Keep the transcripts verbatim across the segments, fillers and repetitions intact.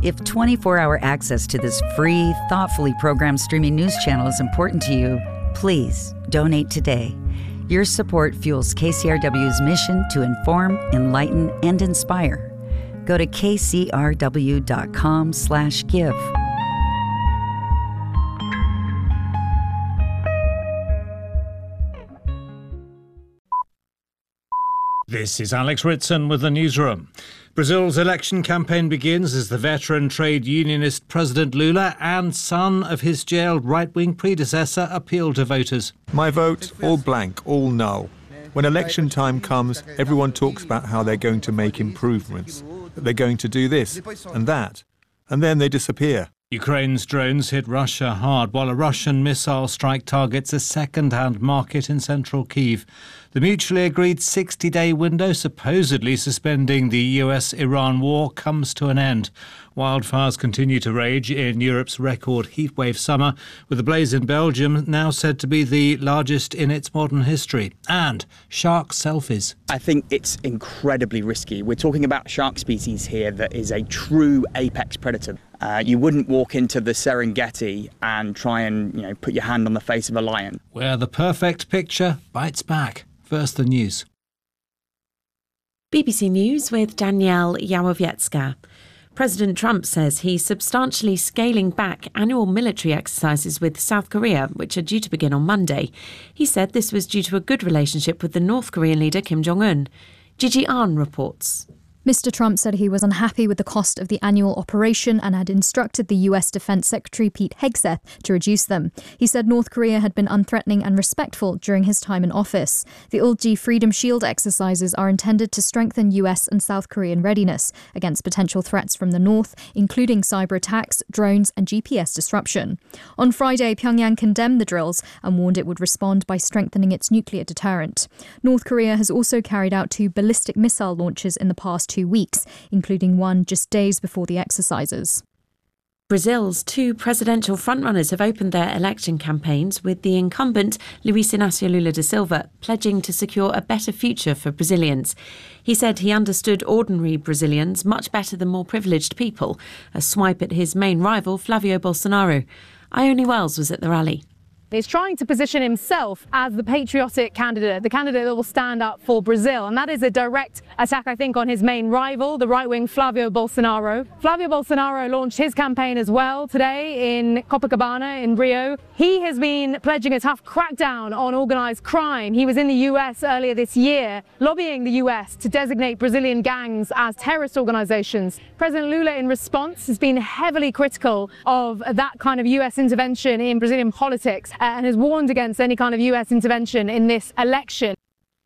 If twenty-four hour access to this free, thoughtfully programmed streaming news channel is important to you, please donate today. Your support fuels K C R W's mission to inform, enlighten, and inspire. Go to kcrw.com slash give. This is Alex Ritson with the newsroom. Brazil's election campaign begins as the veteran trade unionist President Lula and son of his jailed right-wing predecessor appeal to voters. My vote, all blank, all null. When election time comes, everyone talks about how they're going to make improvements, that they're going to do this and that, and then they disappear. Ukraine's drones hit Russia hard, while a Russian missile strike targets a second-hand market in central Kyiv. The mutually agreed sixty-day window supposedly suspending the U S Iran war comes to an end. Wildfires continue to rage in Europe's record heatwave summer, with the blaze in Belgium now said to be the largest in its modern history. And shark selfies. I think it's incredibly risky. We're talking about a shark species here that is a true apex predator. Uh, you wouldn't walk into the Serengeti and try and, you know, put your hand on the face of a lion. Where the perfect picture bites back. First, the news. B B C News with Danielle Yawowiecka. President Trump says he's substantially scaling back annual military exercises with South Korea, which are due to begin on Monday. He said this was due to a good relationship with the North Korean leader Kim Jong-un. Gigi Ahn reports. Mister Trump said he was unhappy with the cost of the annual operation and had instructed the U S Defense Secretary Pete Hegseth to reduce them. He said North Korea had been unthreatening and respectful during his time in office. The Ulji Freedom Shield exercises are intended to strengthen U S and South Korean readiness against potential threats from the north, including cyber attacks, drones and G P S disruption. On Friday, Pyongyang condemned the drills and warned it would respond by strengthening its nuclear deterrent. North Korea has also carried out two ballistic missile launches in the past two weeks, including one just days before the exercises. Brazil's two presidential frontrunners have opened their election campaigns, with the incumbent Luiz Inácio Lula da Silva pledging to secure a better future for Brazilians. He said he understood ordinary Brazilians much better than more privileged people, a swipe at his main rival Flavio Bolsonaro. Ione Wells was at the rally. He's trying to position himself as the patriotic candidate, the candidate that will stand up for Brazil. And that is a direct attack, I think, on his main rival, the right-wing Flavio Bolsonaro. Flavio Bolsonaro launched his campaign as well today in Copacabana in Rio. He has been pledging a tough crackdown on organised crime. He was in the U S earlier this year, lobbying the U S to designate Brazilian gangs as terrorist organisations. President Lula, in response, has been heavily critical of that kind of U S intervention in Brazilian politics, and has warned against any kind of U S intervention in this election.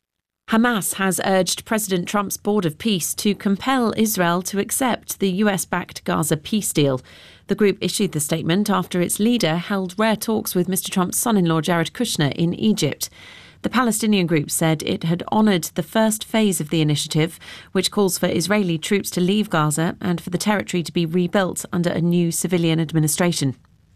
Hamas has urged President Trump's Board of Peace to compel Israel to accept the U S-backed Gaza peace deal. The group issued the statement after its leader held rare talks with Mister Trump's son-in-law Jared Kushner in Egypt. The Palestinian group said it had honoured the first phase of the initiative, which calls for Israeli troops to leave Gaza and for the territory to be rebuilt under a new civilian administration.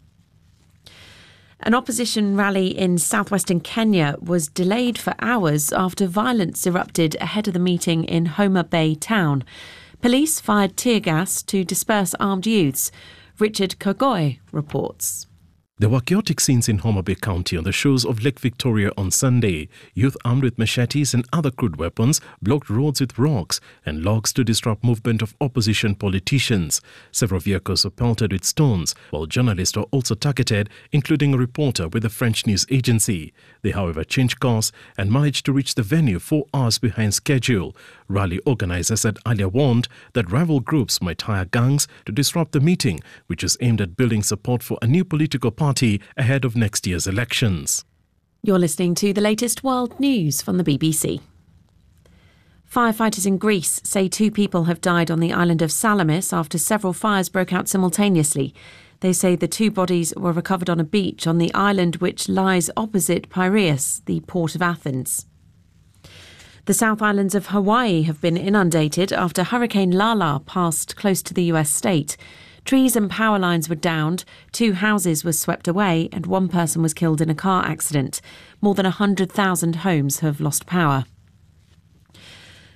An opposition rally in southwestern Kenya was delayed for hours after violence erupted ahead of the meeting in Homa Bay town. Police fired tear gas to disperse armed youths. Richard Kogoi reports. There were chaotic scenes in Homa Bay County on the shores of Lake Victoria on Sunday. Youth armed with machetes and other crude weapons blocked roads with rocks and logs to disrupt movement of opposition politicians. Several vehicles were pelted with stones, while journalists were also targeted, including a reporter with the French news agency. They, however, changed course and managed to reach the venue four hours behind schedule. Rally organizers had earlier warned that rival groups might hire gangs to disrupt the meeting, which is aimed at building support for a new political party ahead of next year's elections. You're listening to the latest world news from the B B C. Firefighters in Greece say two people have died on the island of Salamis after several fires broke out simultaneously. They say the two bodies were recovered on a beach on the island which lies opposite Piraeus, the port of Athens. The South Islands of Hawaii have been inundated after Hurricane Lala passed close to the U S state. Trees and power lines were downed, two houses were swept away and one person was killed in a car accident. More than one hundred thousand homes have lost power.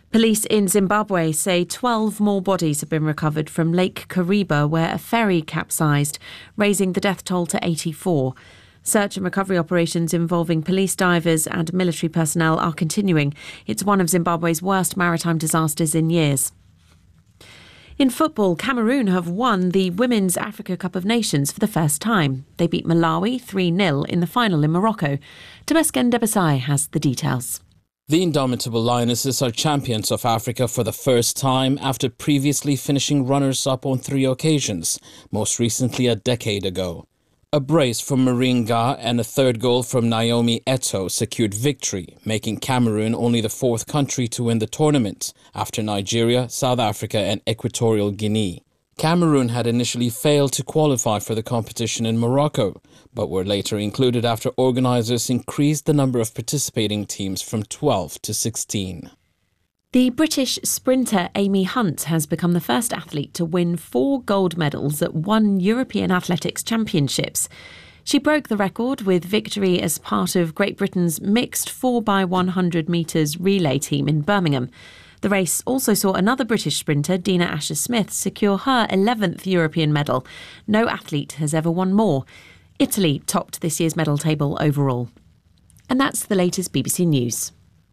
Police in Zimbabwe say twelve more bodies have been recovered from Lake Kariba, where a ferry capsized, raising the death toll to eighty-four. Search and recovery operations involving police, divers and military personnel are continuing. It's one of Zimbabwe's worst maritime disasters in years. In football, Cameroon have won the Women's Africa Cup of Nations for the first time. They beat Malawi three nil in the final in Morocco. Temesgen Debesai has the details. The Indomitable Lionesses are champions of Africa for the first time after previously finishing runners-up on three occasions, most recently a decade ago. A brace from Maringa and a third goal from Naomi Eto'o secured victory, making Cameroon only the fourth country to win the tournament, after Nigeria, South Africa and Equatorial Guinea. Cameroon had initially failed to qualify for the competition in Morocco, but were later included after organisers increased the number of participating teams from twelve to sixteen. The British sprinter Amy Hunt has become the first athlete to win four gold medals at one European Athletics Championships. She broke the record with victory as part of Great Britain's mixed four by one hundred metres relay team in Birmingham. The race also saw another British sprinter, Dina Asher-Smith, secure her eleventh European medal. No athlete has ever won more. Italy topped this year's medal table overall. And that's the latest B B C News.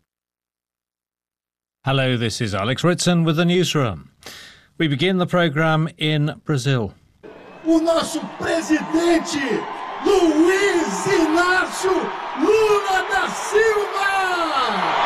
Hello, this is Alex Ritson with the newsroom. We begin the programme in Brazil. O nosso presidente, Luiz Inácio Lula da Silva!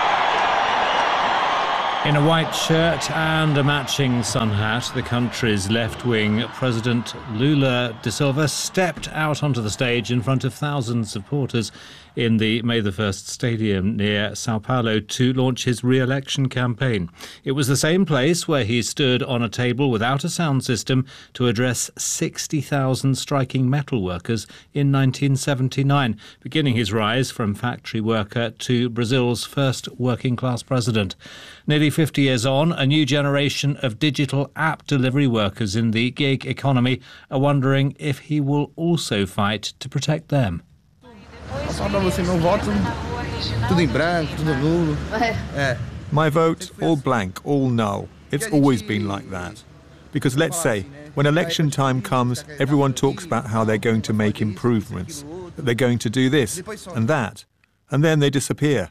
In a white shirt and a matching sun hat, the country's left-wing President Lula da Silva stepped out onto the stage in front of thousands of supporters in the May the first Stadium near Sao Paulo to launch his re-election campaign. It was the same place where he stood on a table without a sound system to address sixty thousand striking metal workers in nineteen seventy-nine, beginning his rise from factory worker to Brazil's first working-class president. Nearly fifty years on, a new generation of digital app delivery workers in the gig economy are wondering if he will also fight to protect them. My vote, all blank, all null. It's always been like that. Because let's say, when election time comes, everyone talks about how they're going to make improvements, that they're going to do this and that, and then they disappear.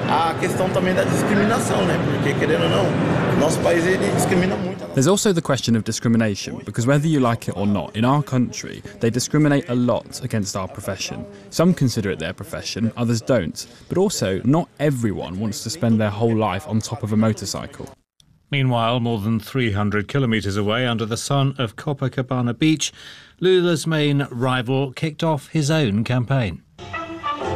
There's also the question of discrimination, because whether you like it or not, in our country, they discriminate a lot against our profession. Some consider it their profession, others don't. But also, not everyone wants to spend their whole life on top of a motorcycle. Meanwhile, more than three hundred kilometres away under the sun of Copacabana Beach, Lula's main rival kicked off his own campaign.